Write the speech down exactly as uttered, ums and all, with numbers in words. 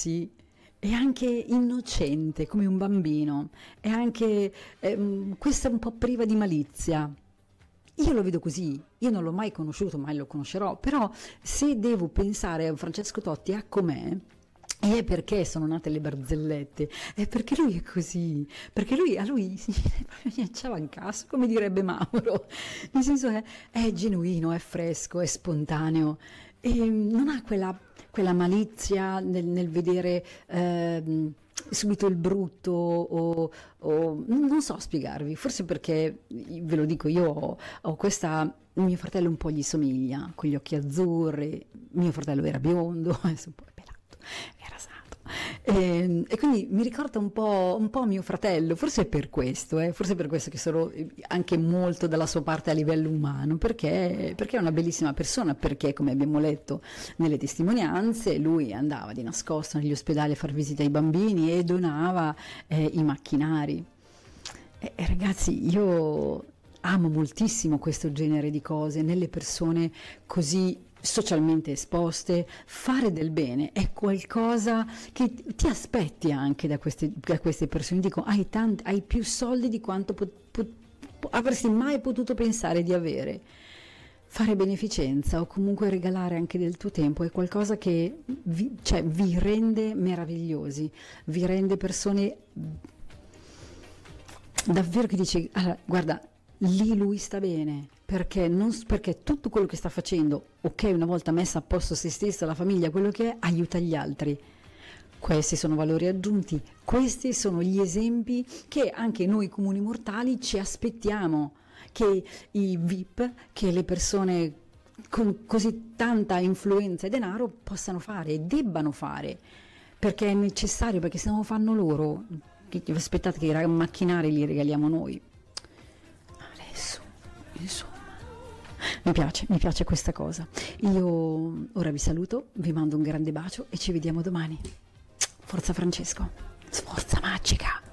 così è anche innocente come un bambino, è anche ehm, questa un po' priva di malizia. Io lo vedo così, io non l'ho mai conosciuto, mai lo conoscerò, però se devo pensare a Francesco Totti a com'è, è perché sono nate le barzellette, è perché lui è così, perché lui, a lui si acciava in caso, come direbbe Mauro, nel senso è, è genuino, è fresco, è spontaneo, e non ha quella, quella malizia nel, nel vedere ehm, subito il brutto o, o non so spiegarvi, forse perché ve lo dico, io ho, ho questa, mio fratello un po' gli somiglia, con gli occhi azzurri, mio fratello era biondo, adesso un po' è pelato, è rasato. E, e quindi mi ricorda un po', un po' mio fratello, forse è per questo, eh, forse è per questo che sono anche molto dalla sua parte a livello umano, perché, perché è una bellissima persona, perché come abbiamo letto nelle testimonianze lui andava di nascosto negli ospedali a far visita ai bambini e donava eh, i macchinari. E, e ragazzi, io amo moltissimo questo genere di cose nelle persone così socialmente esposte. Fare del bene è qualcosa che ti aspetti anche da queste, da queste persone. Dico, hai, tanti, hai più soldi di quanto pot, pot, avresti mai potuto pensare di avere. Fare beneficenza o comunque regalare anche del tuo tempo è qualcosa che vi, cioè, vi rende meravigliosi, vi rende persone davvero che dici, allora, guarda, lì lui sta bene, perché, non, perché tutto quello che sta facendo, ok, una volta messa a posto se stessa, la famiglia, quello che è, aiuta gli altri. Questi sono valori aggiunti, questi sono gli esempi che anche noi comuni mortali ci aspettiamo, che i V I P, che le persone con così tanta influenza e denaro possano fare e debbano fare, perché è necessario, perché se non lo fanno loro, che, aspettate che i macchinari li regaliamo noi. Adesso, insomma, mi piace, mi piace questa cosa. Io ora vi saluto, vi mando un grande bacio e ci vediamo domani. Forza Francesco, sforza magica!